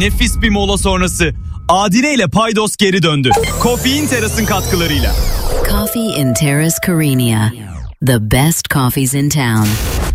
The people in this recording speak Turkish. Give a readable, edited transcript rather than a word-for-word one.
nefis bir mola sonrası Adile ile Paydos geri döndü. Coffee in Terrace'ın katkılarıyla. Coffee in Terrace Carenia. The best coffees in town.